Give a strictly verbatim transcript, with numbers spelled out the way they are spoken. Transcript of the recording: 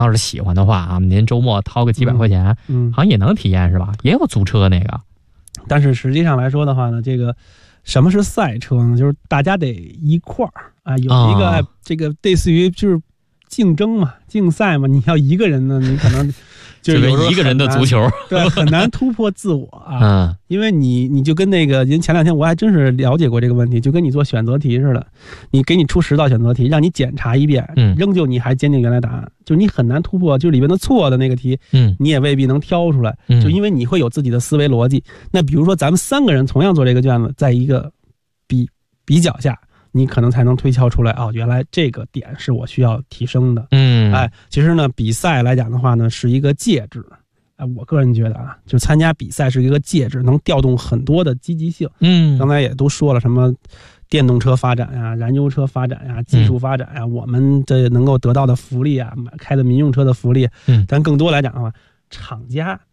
要是喜欢的话啊，您周末掏个几百块钱， 嗯， 好像也能体验是吧？也有租车那个。 但是实际上来说的话呢，这个什么是赛车呢？就是大家得一块儿啊，有一个、哦、这个类似于就是竞争嘛、竞赛嘛。你要一个人呢，你可能就是一个人的足球， 对，很难突破自我啊。 嗯， 因为你你就跟那个，因为前两天我还真是了解过这个问题，就跟你做选择题似的，你给你出十道选择题，让你检查一遍， 嗯， 仍旧你还坚定原来答案，就你很难突破，就里边的错的那个题， 嗯， 你也未必能挑出来， 嗯， 就因为你会有自己的思维逻辑。那比如说咱们三个人同样做这个卷子，在一个比比较下，你可能才能推敲出来，哦，原来这个点是我需要提升的。 嗯， 哎，其实呢，比赛来讲的话呢，是一个介质。哎，我个人觉得啊，就参加比赛是一个介质，能调动很多的积极性。 嗯， 刚才也都说了，什么电动车发展呀、燃油车发展呀、技术发展呀，嗯、我们这能够得到的福利啊，开的民用车的福利。 嗯， 但更多来讲的话，厂家